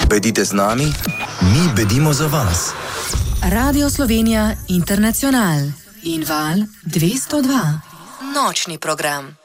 Bedite z nami, mi bedimo za vas. Radio Slovenija International in Val 202. Nočni program.